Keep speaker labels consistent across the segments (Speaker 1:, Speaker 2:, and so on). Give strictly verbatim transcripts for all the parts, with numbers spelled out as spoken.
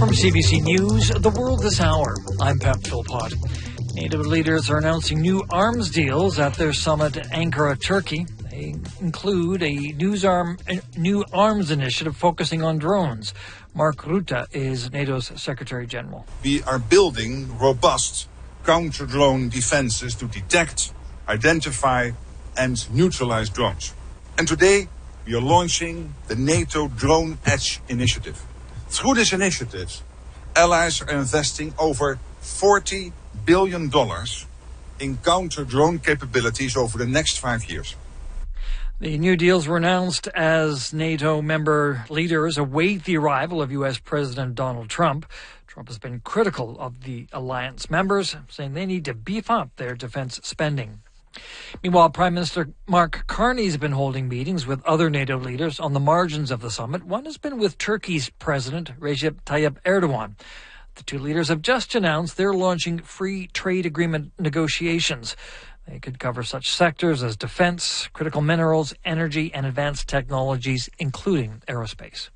Speaker 1: From C B C News, The World This Hour, I'm Pep Philpott. NATO leaders are announcing new arms deals at their summit in Ankara, Turkey. They include a news arm, a new arms initiative focusing on drones. Mark Rutte is NATO's Secretary General.
Speaker 2: We are building robust counter-drone defenses to detect, identify, and neutralize drones. And today, we are launching the NATO Drone Edge initiative. Through this initiative, allies are investing over forty billion dollars in counter-drone capabilities over the next five years.
Speaker 1: The new deals were announced as NATO member leaders await the arrival of U S President Donald Trump. Trump has been critical of the alliance members, saying they need to beef up their defense spending. Meanwhile, Prime Minister Mark Carney has been holding meetings with other NATO leaders on the margins of the summit. One has been with Turkey's President Recep Tayyip Erdogan. The two leaders have just announced they're launching free trade agreement negotiations. They could cover such sectors as defense, critical minerals, energy, and advanced technologies, including aerospace.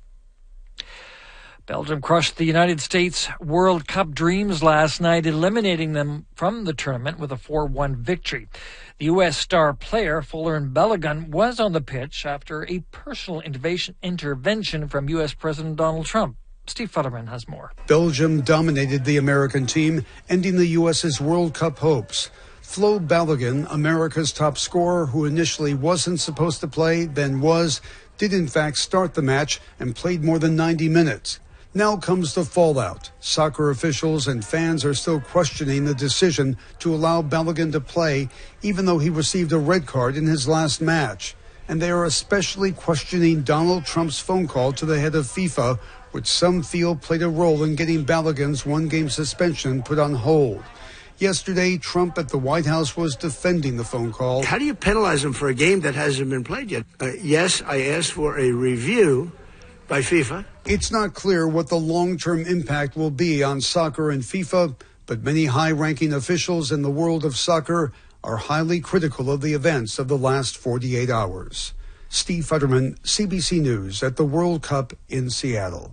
Speaker 1: Belgium crushed the United States World Cup dreams last night, eliminating them from the tournament with a four one victory. The U S star player, Folarin Balogun, was on the pitch after a personal intervention from U S President Donald Trump. Steve Futterman has more.
Speaker 3: Belgium dominated the American team, ending the U S's World Cup hopes. Flo Balogun, America's top scorer, who initially wasn't supposed to play, then was, did in fact start the match and played more than ninety minutes. Now comes the fallout. Soccer officials and fans are still questioning the decision to allow Balogun to play, even though he received a red card in his last match. And they are especially questioning Donald Trump's phone call to the head of FIFA, which some feel played a role in getting Balogun's one-game suspension put on hold. Yesterday, Trump at the White House was defending the phone call.
Speaker 4: How do you penalize him for a game that hasn't been played yet? Uh, yes, I asked for a review by FIFA.
Speaker 3: It's not clear what the long-term impact will be on soccer and FIFA, but many high-ranking officials in the world of soccer are highly critical of the events of the last forty-eight hours. Steve Futterman, C B C News at the World Cup in Seattle.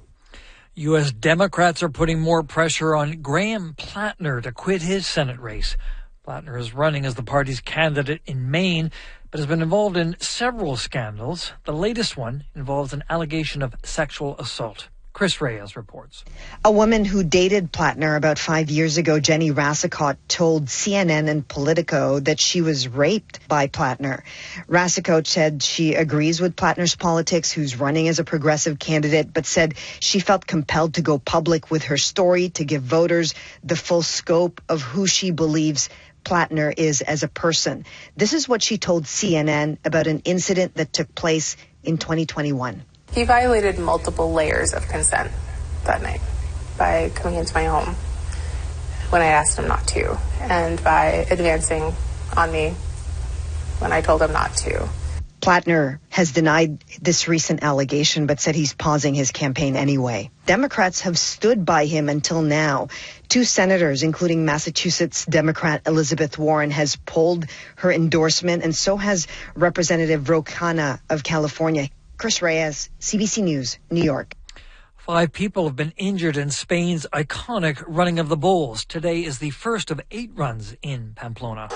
Speaker 1: U S Democrats are putting more pressure on Graham Plattner to quit his Senate race. Plattner is running as the party's candidate in Maine, but has been involved in several scandals. The latest one involves an allegation of sexual assault. Chris Reyes reports.
Speaker 5: A woman who dated Plattner about five years ago, Jenny Rassicot, told C N N and Politico that she was raped by Plattner. Rassicot said she agrees with Plattner's politics, who's running as a progressive candidate, but said she felt compelled to go public with her story to give voters the full scope of who she believes Plattner is as a person. This is what she told C N N about an incident that took place in twenty twenty-one.
Speaker 6: He violated multiple layers of consent that night by coming into my home when I asked him not to, and by advancing on me when I told him not to.
Speaker 5: Plattner has denied this recent allegation, but said he's pausing his campaign anyway. Democrats have stood by him until now. Two senators, including Massachusetts Democrat Elizabeth Warren, has pulled her endorsement, and so has Representative Ro Khanna of California. Chris Reyes, C B C News, New York.
Speaker 1: Five people have been injured in Spain's iconic Running of the Bulls. Today is the first of eight runs in Pamplona.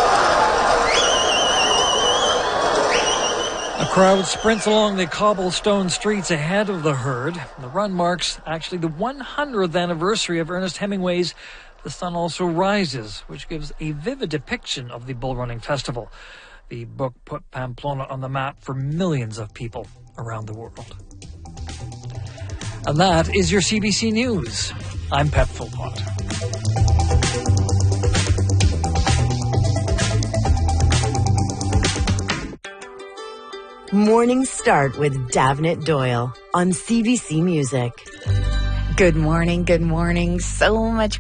Speaker 1: A crowd sprints along the cobblestone streets ahead of the herd. The run marks actually the one hundredth anniversary of Ernest Hemingway's The Sun Also Rises, which gives a vivid depiction of the bull running festival. The book put Pamplona on the map for millions of people around the world. And that is your C B C News. I'm Pep Philpott.
Speaker 7: Mornings start with Davnit Doyle on C B C Music.
Speaker 8: Good morning, good morning. So much